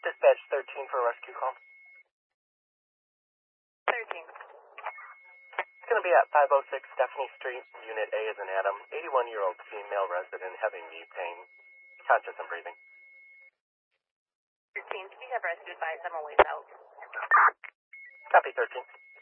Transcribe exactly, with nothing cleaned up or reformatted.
Dispatch thirteen for a rescue call. thirteen. It's going to be at five oh six Stephanie Street, Unit A as in Adam. eighty-one-year-old female resident having knee pain, conscious and breathing. thirteen, can we have rescue advice? I'm a ways out. Copy thirteen.